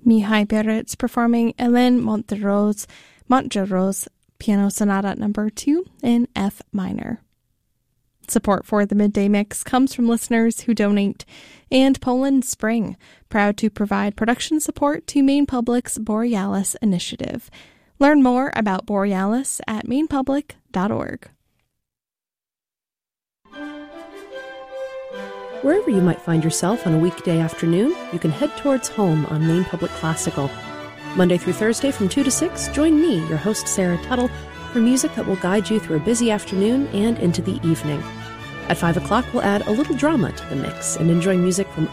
Mihai Peretz performing Hélène Montgerot's Piano Sonata No. 2 in F minor. Support for the Midday Mix comes from listeners who donate, and Poland Spring, proud to provide production support to Maine Public's Borealis initiative. Learn more about Borealis at mainepublic.org. Wherever you might find yourself on a weekday afternoon, you can head towards home on Maine Public Classical. Monday through Thursday from 2 to 6, join me, your host Sarah Tuttle, for music that will guide you through a busy afternoon and into the evening. At 5 o'clock, we'll add a little drama to the mix and enjoy music from